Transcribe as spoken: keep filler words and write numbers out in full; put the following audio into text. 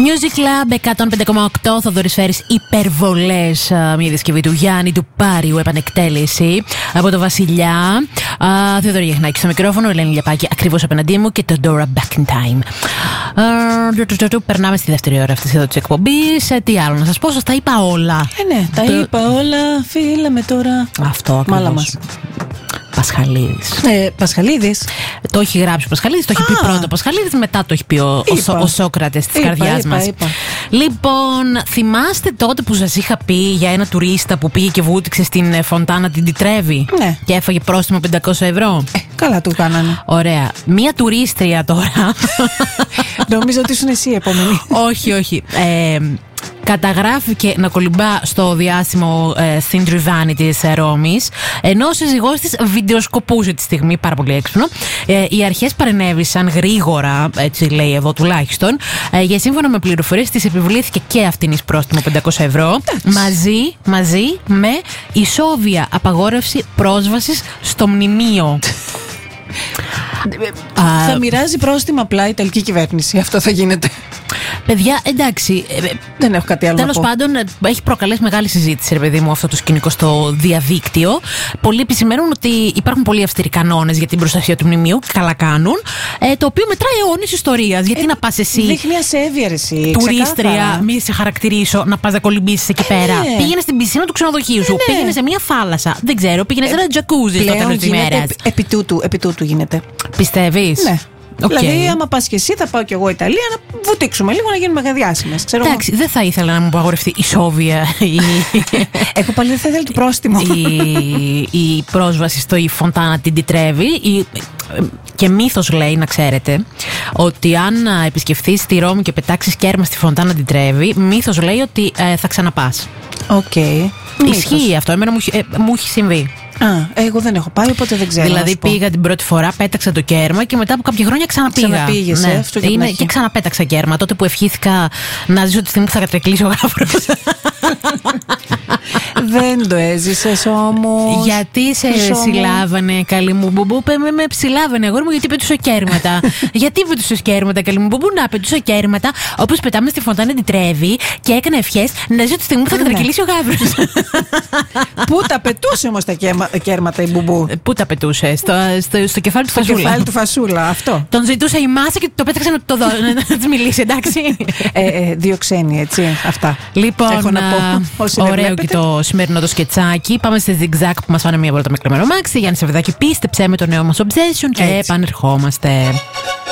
Music Club εκατόν πέντε κόμμα οκτώ. Θοδωρής Φέρης, υπερβολές. Μια διασκευή του Γιάννη του Πάριου, επανεκτέλεση από το Βασιλιά. Θεοδωρή Γεχνάκη στο μικρόφωνο, Ελένη Λιαπάκη ακριβώς απέναντί μου και το Dora Back in Time. Περνάμε στη δεύτερη ώρα αυτή εδώ τη εκπομπή. Τι άλλο να σας πω, σας τα είπα όλα. Ε, ναι, τα είπα όλα. Φίλαμε τώρα. Αυτό ακριβώς. Πασχαλίδης. Ε, Πασχαλίδης. Το έχει γράψει ο Πασχαλίδης, το έχει πει πρώτο ο Πασχαλίδης, μετά το έχει πει ο, ο, ο Σόκρατες της καρδιάς μας. Είπα. Λοιπόν, θυμάστε τότε που σας είχα πει για ένα τουρίστα που πήγε και βούτυξε στην φωντάνα την Τιτρέβη, ναι, και έφαγε πρόστιμο πεντακόσια ευρώ. Ε, καλά του κάνανε. Ωραία. Μία τουρίστρια τώρα. Νομίζω ότι ήσουν εσύ επόμενη. Όχι, όχι. Ε, καταγράφηκε να κολυμπά στο διάσημο ε, Συντριβάνι της ε, Ρώμης, ενώ ο σύζυγός της βιντεοσκοπούσε τη στιγμή, πάρα πολύ έξυπνο. Ε, οι αρχές παρενέβησαν γρήγορα, έτσι λέει εδώ τουλάχιστον, ε, για σύμφωνα με πληροφορίες της επιβλήθηκε και αυτήν εις πρόστιμο πεντακόσια ευρώ, μαζί, μαζί με ισόβια απαγόρευση πρόσβασης στο μνημείο. Θα μοιράζει πρόστιμα απλά η Ιταλική κυβέρνηση. Αυτό θα γίνεται. Παιδιά, εντάξει. Δεν έχω κάτι άλλο τέλος να πω. πάντων, έχει προκαλέσει μεγάλη συζήτηση, ρε παιδί μου, αυτό το σκηνικό στο διαδίκτυο. Πολλοί επισημαίνουν ότι υπάρχουν πολύ αυστηροί κανόνες για την προστασία του μνημείου, και καλά κάνουν. Ε, το οποίο μετράει αιώνες ιστορίας. Γιατί ε, να πας εσύ, δείχνει ασέβεια, ρε εσύ, τουρίστρια, μη σε χαρακτηρίσω, να πας να κολυμπήσεις εκεί ε, πέρα. Ναι. Πήγαινε στην πισίνα του ξενοδοχείου σου, ναι, πήγαινε σε μια θάλασσα. Δεν ξέρω, πήγαινε ε, σε ένα τζακούζι στο τέλος της ημέρας. Επί τούτου, επί τούτου γίνεται. Πιστεύεις? Ναι. Okay. Δηλαδή, άμα πας και εσύ, θα πάω κι εγώ Ιταλία να βουτήξουμε λίγο, να γίνουμε διάσημες. Εντάξει, δεν θα ήθελα να μου απαγορευτεί η σόβια. Η... Εγώ πάλι δεν θα ήθελα το πρόστιμο. η... η πρόσβαση στο η φωντάνα την Τιτρέβη. Η... Και μύθος λέει, να ξέρετε, ότι αν επισκεφθείς τη Ρώμη και πετάξεις κέρμα στη φωντάνα την Τρέβη, μύθος λέει ότι ε, θα ξαναπάς. Οκ. Okay. Ισχύει αυτό, εμένα μου, ε, μου έχει συμβεί. Α, εγώ δεν έχω πάει, οπότε δεν ξέρω. Δηλαδή πήγα την πρώτη φορά, πέταξα το κέρμα και μετά από κάποια χρόνια ξαναπήγα. Ξαναπήγες, ναι. ε, αυτό και, Είναι, και ξαναπέταξα κέρμα. Τότε που ευχήθηκα να ζήσω τη στιγμή που θα κατρεκλήσει ο γάβρος. Δεν το έζησες όμως. Γιατί σε συλλάβανε, καλή μου μπουμπού? Με, με ψηλάβανε, αγόρι μου, γιατί πετούσα κέρματα. Γιατί πετούσα κέρματα, καλή μου μπουμπού? Να πετούσα κέρματα όπως πετάμε στη φωντάνα την Τρέβη και έκανα ευχές να ζήσω τη στιγμή που θα κατρακυλήσει ο γάβρος. Πού τα πετούσε όμως τα κέρματα η μπουμπού? Πού τα πετούσε? Στο, στο, στο κεφάλι του στο Φασούλα. Στο κεφάλι του Φασούλα, αυτό. Τον ζητούσα η μάσα και το πέταξα να το δω, να της μιλήσει, εντάξει. ε, ε, δύο ξένοι, έτσι. Αυτά. Λοιπόν, έχω να πω, ωραίο και το σημερινό το σκετσάκι. Πάμε σε zigzag που μας φάνε μία βόλτα με κλεμμένο μάξι. Γιάννη Σαββιδάκη, πίστεψέ με το νέο μας obsession και επανερχόμαστε.